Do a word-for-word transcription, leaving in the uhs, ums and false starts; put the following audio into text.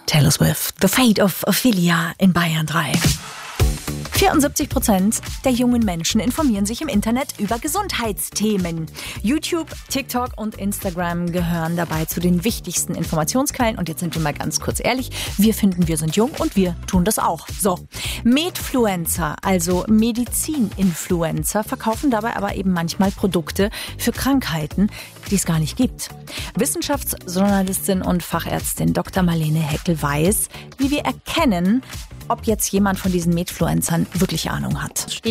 Taylor Swift, The Fate of Ophelia in Bayern drei. vierundsiebzig Prozent der jungen Menschen informieren sich im Internet über Gesundheitsthemen. YouTube, TikTok und Instagram gehören dabei zu den wichtigsten Informationsquellen. Und jetzt sind wir mal ganz kurz ehrlich, wir finden, wir sind jung und wir tun das auch. So, Medfluencer, also Medizininfluencer, verkaufen dabei aber eben manchmal Produkte für Krankheiten, die es gar nicht gibt. Wissenschaftsjournalistin und Fachärztin Doktor Marlene Heckel weiß, wie wir erkennen, ob jetzt jemand von diesen Medfluencern wirklich Ahnung hat.